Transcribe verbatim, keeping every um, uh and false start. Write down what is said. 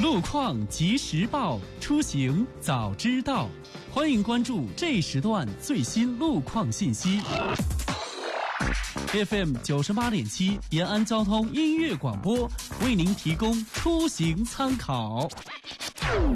路况及时报，出行早知道。欢迎关注这时段最新路况信息。F M 九十八点七，延安交通音乐广播为您提供出行参考。